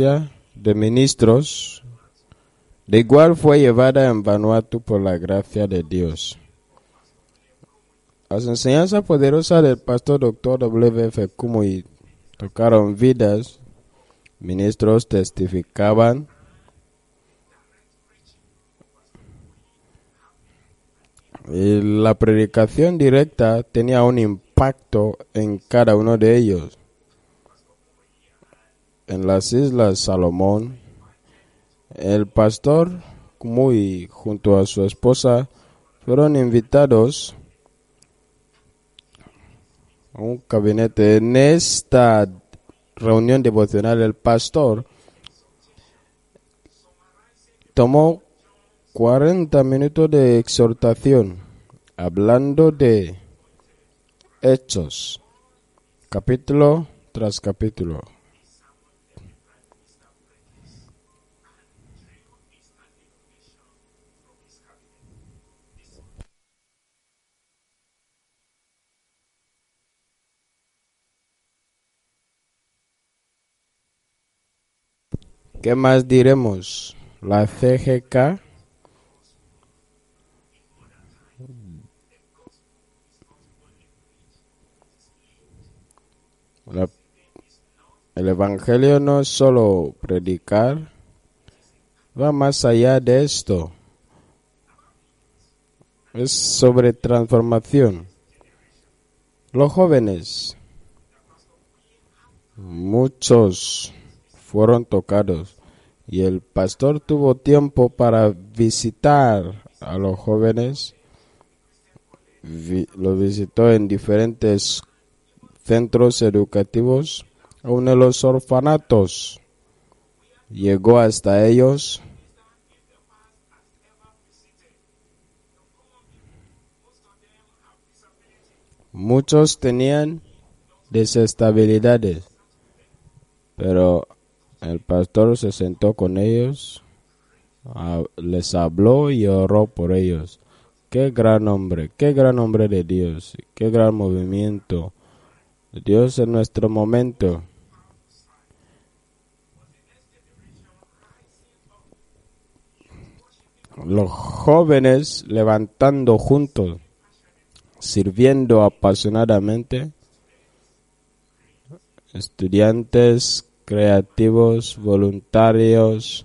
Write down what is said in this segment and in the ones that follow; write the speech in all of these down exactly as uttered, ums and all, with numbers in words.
de ministros, de igual fue llevada en Vanuatu por la gracia de Dios. Las enseñanzas poderosas del pastor doctor W F Kumuyi tocaron vidas, ministros testificaban, y la predicación directa tenía un impacto en cada uno de ellos. En las Islas Salomón, el pastor Kumuyi junto a su esposa fueron invitados a un gabinete. En esta reunión devocional, el pastor tomó cuarenta minutos de exhortación, hablando de Hechos, capítulo tras capítulo. ¿Qué más diremos? La C G K la, el Evangelio no es solo predicar, va más allá de esto. Es sobre transformación. Los jóvenes, muchos fueron tocados y el pastor tuvo tiempo para visitar a los jóvenes. Vi, lo visitó en diferentes centros educativos, aún en los orfanatos. Llegó hasta ellos. Muchos tenían desestabilidades, pero el pastor se sentó con ellos, les habló y oró por ellos. Qué gran hombre, qué gran hombre de Dios, qué gran movimiento de Dios en nuestro momento. Los jóvenes levantando juntos, sirviendo apasionadamente, estudiantes creativos, voluntarios,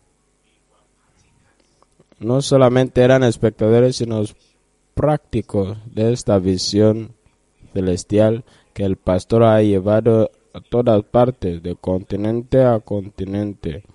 no solamente eran espectadores, sino prácticos de esta visión celestial que el pastor ha llevado a todas partes, de continente a continente.